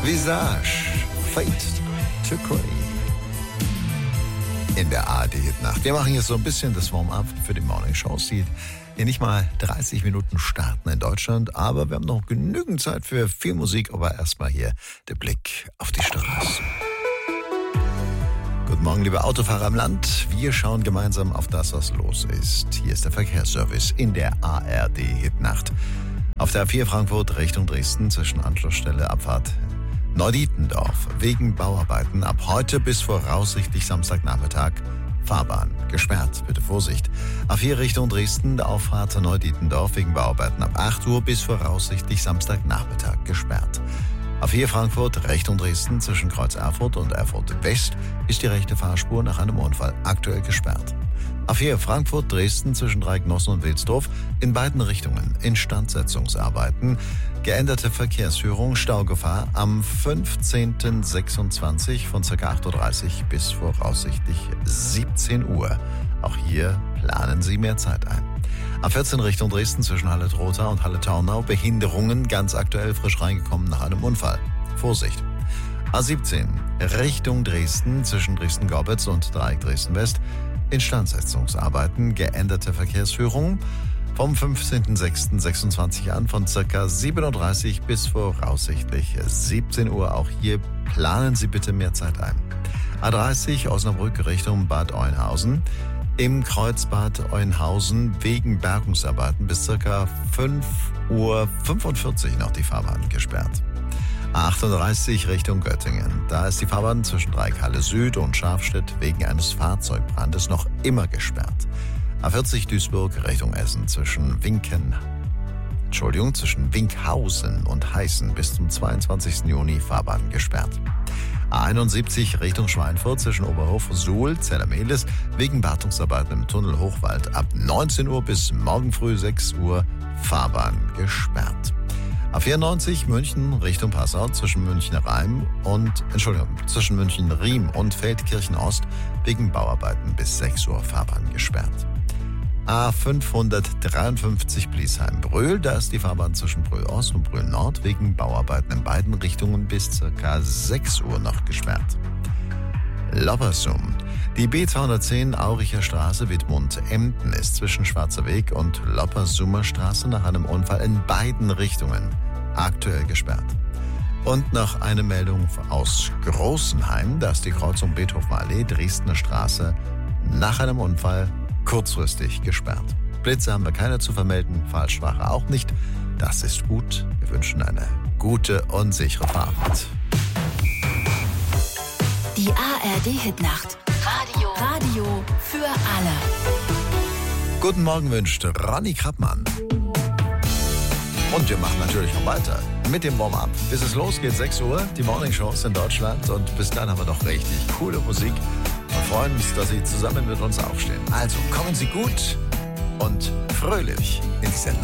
Visage, Fate to Grey. In der ARD-Nacht. Wir machen jetzt so ein bisschen das Warm-up für die Morning-Shows, die hier nicht mal 30 Minuten starten in Deutschland, aber wir haben noch genügend Zeit für viel Musik, aber erstmal hier der Blick auf die Straße. Guten Morgen, liebe Autofahrer im Land. Wir schauen gemeinsam auf das, was los ist. Hier ist der Verkehrsservice in der ARD-Hitnacht. Auf der A4 Frankfurt Richtung Dresden zwischen Anschlussstelle Abfahrt Neudietendorf wegen Bauarbeiten ab heute bis voraussichtlich Samstagnachmittag Fahrbahn gesperrt. Bitte Vorsicht. A4 Richtung Dresden, der Auffahrt Neudietendorf wegen Bauarbeiten ab 8 Uhr bis voraussichtlich Samstagnachmittag gesperrt. A4 Frankfurt Richtung Dresden zwischen Kreuz Erfurt und Erfurt West ist die rechte Fahrspur nach einem Unfall aktuell gesperrt. A4 Frankfurt Dresden zwischen Dreignossen und Wilsdorf in beiden Richtungen Instandsetzungsarbeiten. Geänderte Verkehrsführung, Staugefahr am 15.26 von ca. 8.30 Uhr bis voraussichtlich 17 Uhr. Auch hier planen Sie mehr Zeit ein. A14 Richtung Dresden zwischen Halle-Trotha und Halle-Taunau. Behinderungen ganz aktuell frisch reingekommen nach einem Unfall. Vorsicht. A17 Richtung Dresden zwischen Dresden-Gorbitz und Dreieck Dresden-West. Instandsetzungsarbeiten, geänderte Verkehrsführung vom 15.06.26 an von ca. 37 bis voraussichtlich 17 Uhr. Auch hier planen Sie bitte mehr Zeit ein. A30 Osnabrück Richtung Bad Oeynhausen. Im Kreuzbad Oeynhausen wegen Bergungsarbeiten bis ca. 5.45 Uhr noch die Fahrbahn gesperrt. A38 Richtung Göttingen. Da ist die Fahrbahn zwischen Dreieck-Halle Süd und Scharfstedt wegen eines Fahrzeugbrandes noch immer gesperrt. A40 Duisburg Richtung Essen zwischen Winkhausen und Heißen bis zum 22. Juni Fahrbahn gesperrt. A71 Richtung Schweinfurt zwischen Oberhof-Suhl, Zellermehlis wegen Wartungsarbeiten im Tunnel Hochwald ab 19 Uhr bis morgen früh 6 Uhr Fahrbahn gesperrt. A94 München Richtung Passau zwischen München-Riem und Feldkirchen Ost wegen Bauarbeiten bis 6 Uhr Fahrbahn gesperrt. A553 Bliesheim-Bröl, da ist die Fahrbahn zwischen Bröl Ost und Bröl Nord wegen Bauarbeiten in beiden Richtungen bis ca. 6 Uhr noch gesperrt. Loppersum. Die B210 Auricher Straße Wittmund-Emden ist zwischen Schwarzer Weg und Loppersumer Straße nach einem Unfall in beiden Richtungen aktuell gesperrt. Und noch eine Meldung aus Großenheim, da ist die Kreuzung Beethoven Allee, Dresdner Straße nach einem Unfall kurzfristig gesperrt. Blitze haben wir keine zu vermelden, Fahrschwache auch nicht. Das ist gut. Wir wünschen eine gute und sichere Fahrt. Die ARD-Hitnacht. Radio für alle. Guten Morgen wünscht Ronny Krappmann. Und wir machen natürlich noch weiter mit dem Warm-up. Bis es losgeht, 6 Uhr, die Morning-Shows in Deutschland. Und bis dann haben wir noch richtig coole Musik. Wir freuen uns, dass Sie zusammen mit uns aufstehen. Also kommen Sie gut und fröhlich in die Sendung.